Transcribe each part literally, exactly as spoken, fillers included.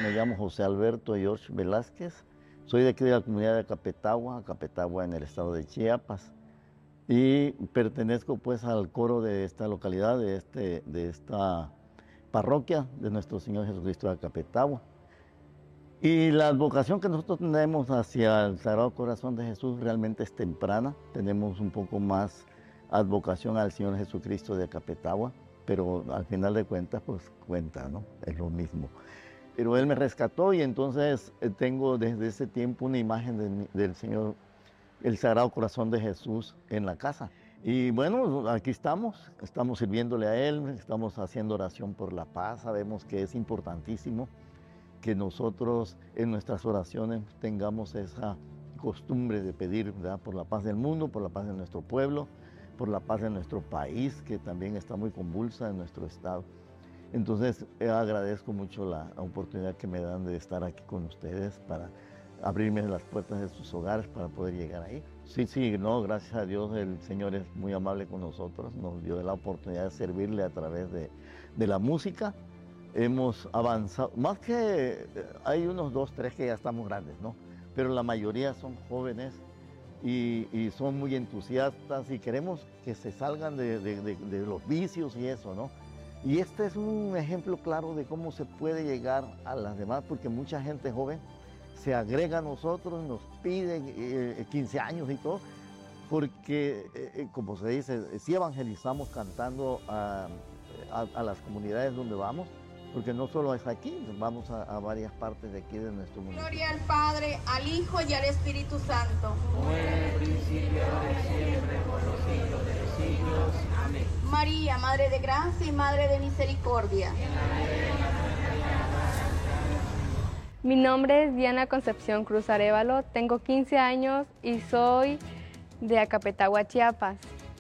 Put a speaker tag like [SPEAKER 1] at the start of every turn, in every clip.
[SPEAKER 1] me llamo José Alberto George Velázquez, soy de aquí de la comunidad de Acapetagua, Acapetagua en el estado de Chiapas, y pertenezco pues al coro de esta localidad, de, este, de esta parroquia de nuestro Señor Jesucristo de Acapetagua. Y la vocación que nosotros tenemos hacia el Sagrado Corazón de Jesús realmente es temprana. Tenemos un poco más advocación al Señor Jesucristo de Acapetagua, pero al final de cuentas, pues cuenta, ¿no? Es lo mismo. Pero Él me rescató y entonces eh, tengo desde ese tiempo una imagen de mi- del Señor, el Sagrado Corazón de Jesús en la casa. Y bueno, aquí estamos, estamos sirviéndole a Él, estamos haciendo oración por la paz, sabemos que es importantísimo que nosotros en nuestras oraciones tengamos esa costumbre de pedir, ¿verdad?, por la paz del mundo, por la paz de nuestro pueblo, por la paz de nuestro país, que también está muy convulsa en nuestro estado. Entonces, eh, agradezco mucho la, la oportunidad que me dan de estar aquí con ustedes para abrirme las puertas de sus hogares para poder llegar ahí. Sí, sí, no, gracias a Dios el Señor es muy amable con nosotros, nos dio la oportunidad de servirle a través de, de la música. Hemos avanzado, más que eh, hay unos dos, tres que ya estamos grandes, ¿no? Pero la mayoría son jóvenes y, y son muy entusiastas y queremos que se salgan de, de- de- de los vicios y eso, ¿no? Y este es un ejemplo claro de cómo se puede llegar a las demás, porque mucha gente joven se agrega a nosotros, nos pide eh, quince años y todo, porque, eh, eh, como se dice, sí evangelizamos cantando a, a- a las comunidades donde vamos, porque no solo es aquí, vamos a, a varias partes de aquí de nuestro municipio.
[SPEAKER 2] Gloria al Padre, al Hijo y al Espíritu Santo.
[SPEAKER 3] Como en el principio, ahora y siempre, por los siglos de los siglos. Amén.
[SPEAKER 2] María, Madre de Gracia y Madre de Misericordia.
[SPEAKER 4] Mi nombre es Diana Concepción Cruz Arévalo, tengo quince años y soy de Acapetagua, Chiapas.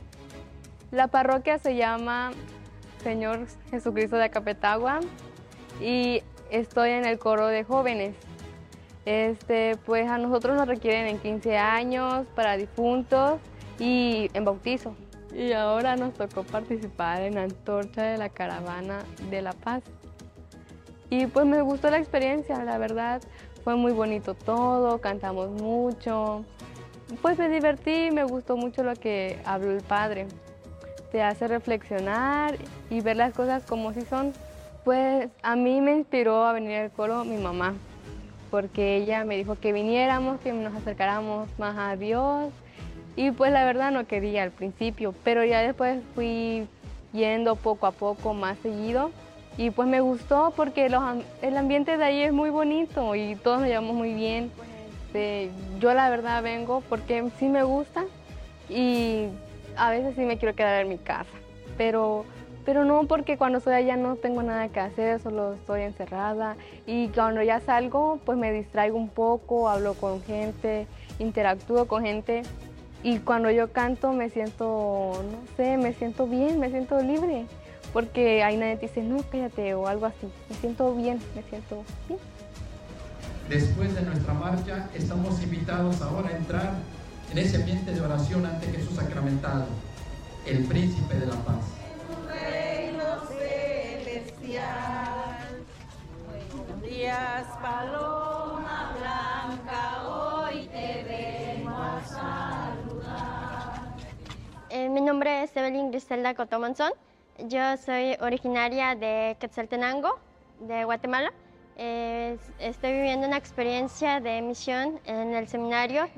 [SPEAKER 4] La parroquia se llama Señor Jesucristo de Acapetagua y estoy en el coro de jóvenes. Este, pues a nosotros nos requieren en quince años, para difuntos y en bautizo. Y ahora nos tocó participar en la antorcha de la caravana de la paz. Y pues me gustó la experiencia, la verdad, fue muy bonito todo, cantamos mucho. Pues me divertí, me gustó mucho lo que habló el padre. Te hace reflexionar y ver las cosas como si son. Pues a mí me inspiró a venir al coro mi mamá, porque ella me dijo que viniéramos, que nos acercáramos más a Dios. Y pues la verdad no quería al principio, pero ya después fui yendo poco a poco más seguido. Y pues me gustó porque los am- el ambiente de ahí es muy bonito y todos nos llevamos muy bien. Este, yo la verdad vengo porque sí me gusta y a veces sí me quiero quedar en mi casa, pero, pero no porque cuando estoy allá no tengo nada que hacer, solo estoy encerrada y cuando ya salgo pues me distraigo un poco, hablo con gente, interactúo con gente y cuando yo canto me siento, no sé, me siento bien, me siento libre. Porque ahí nadie te dice, no, cállate o algo así. Me siento bien, me siento bien.
[SPEAKER 3] Después de nuestra marcha, estamos invitados ahora a entrar en ese ambiente de oración ante Jesús sacramentado, el príncipe de la paz.
[SPEAKER 2] Reino celestial. Buenos días, paloma blanca, hoy te vengo a saludar.
[SPEAKER 5] Eh, mi nombre es Evelyn Griselda Cotomonzón. Yo soy originaria de Quetzaltenango, de Guatemala. Eh, estoy viviendo una experiencia de misión en el seminario